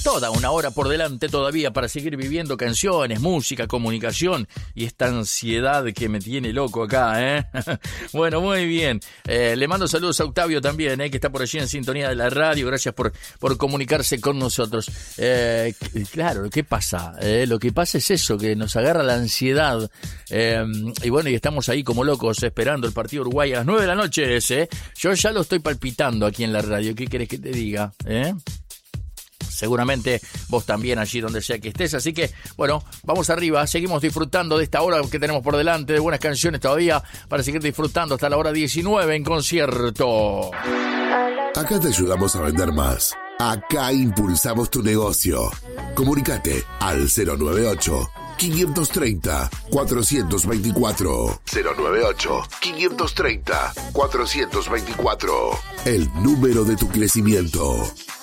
toda una hora por delante todavía para seguir viviendo canciones, música, comunicación y esta ansiedad que me tiene loco acá, ¿eh? Bueno, muy bien. Le mando saludos a Octavio también, que está por allí en sintonía de la radio. Gracias por comunicarse con nosotros. Claro, ¿qué pasa? Lo que pasa es eso, que nos agarra la ansiedad. Y bueno, y estamos ahí como locos esperando el partido Uruguay a las 9 de la noche ese. Yo ya lo estoy palpitando aquí en la radio. ¿Qué querés que te diga? Seguramente vos también allí donde sea que estés. Así que, bueno, vamos arriba. Seguimos disfrutando de esta hora que tenemos por delante, de buenas canciones todavía para seguir disfrutando hasta la hora 19 en concierto. Acá te ayudamos a vender más. Acá impulsamos tu negocio. Comunicate al 098-530-424. 098-530-424. El número de tu crecimiento.